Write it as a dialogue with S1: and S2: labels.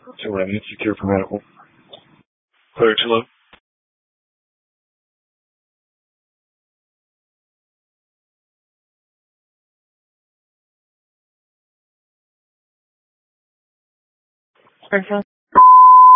S1: To Remnant Secure for Medical. Clear, hello.
S2: Springfield.